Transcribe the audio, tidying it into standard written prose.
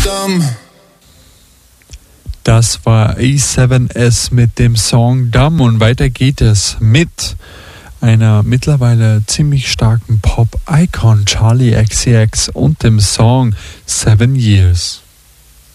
Das war A7S mit dem Song Dumb und weiter geht es mit einer mittlerweile ziemlich starken Pop-Icon Charli XCX und dem Song 7 Years.